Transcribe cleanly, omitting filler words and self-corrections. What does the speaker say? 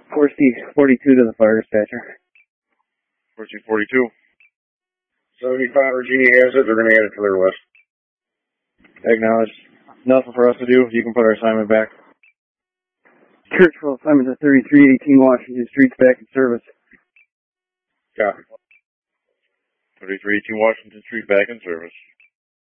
4C 42 to the fire dispatcher. 4C 42. 75 Virginia has it. They're going to add it to their list. Acknowledged. Nothing for us to do. You can put our assignment back. Churchville assignment to 3318 Washington Street's back in service. Copy. 3318 Washington Street back in service.